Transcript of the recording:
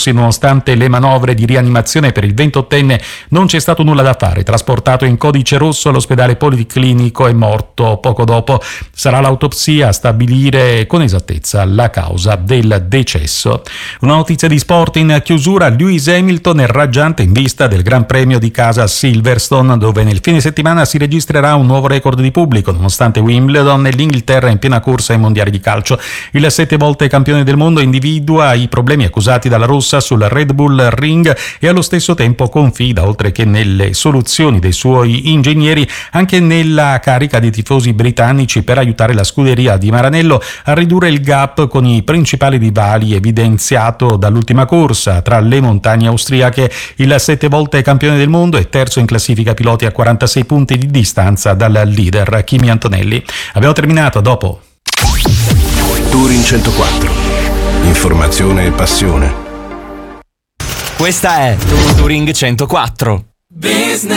Rossi, nonostante le manovre di rianimazione per il 28enne non c'è stato nulla da fare. Trasportato in codice rosso all'ospedale policlinico, è morto poco dopo. Sarà l'autopsia a stabilire con esattezza la causa del decesso. Una notizia di sport in chiusura: Lewis Hamilton è raggiante in vista del Gran Premio di casa a Silverstone, dove nel fine settimana si registrerà un nuovo record di pubblico, nonostante Wimbledon e l'Inghilterra in piena corsa ai mondiali di calcio. Il 7 volte campione del mondo individua i problemi accusati dalla rossa sul Red Bull Ring e allo stesso tempo confida, oltre che nelle soluzioni dei suoi ingegneri, anche nella carica dei tifosi britannici per aiutare la scuderia di Maranello a ridurre il gap con i principali rivali evidenziato dall'ultima corsa. Tra le montagne austriache, il 7 volte campione del mondo è terzo in classifica piloti a 46 punti di distanza dal leader Kimi Antonelli. Abbiamo terminato, dopo. Touring 104. Informazione e passione. Questa è Touring 104. Business.